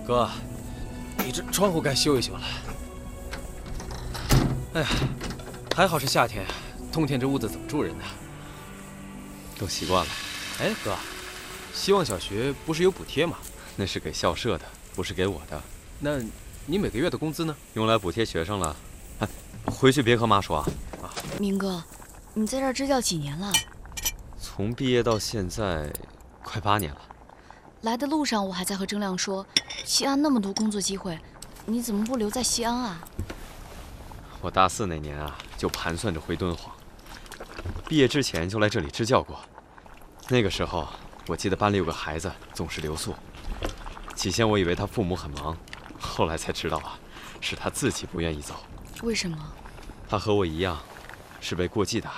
哥，你这窗户该修一修了。哎呀，还好是夏天，冬天这屋子怎么住人呢？ 都习惯了。 哎，哥，希望小学不是有补贴吗？ 那是给校舍的，不是给我的。 那你每个月的工资呢？ 用来补贴学生了。哎，回去别和妈说啊。 明哥，你在这儿支教几年了？ 从毕业到现在，快8年了。 来的路上我还在和郑亮说，西安那么多工作机会，你怎么不留在西安啊？ 我大4那年啊，就盘算着回敦煌。毕业之前就来这里支教过。那个时候，我记得班里有个孩子总是留宿。起先我以为他父母很忙，后来才知道啊，是他自己不愿意走。 为什么？ 他和我一样，是被过继的孩